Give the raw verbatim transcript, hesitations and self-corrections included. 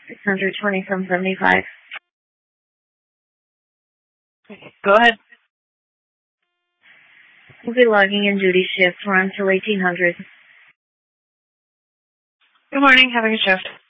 six hundred twenty from seventy-five. Go ahead. We'll be logging in duty shift. We're until eighteen hundred. Good morning. Having a shift.